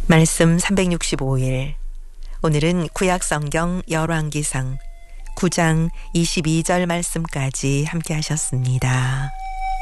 말씀 365일. 오늘은 구약성경 열왕기상 9장 22절 말씀까지 함께 하셨습니다.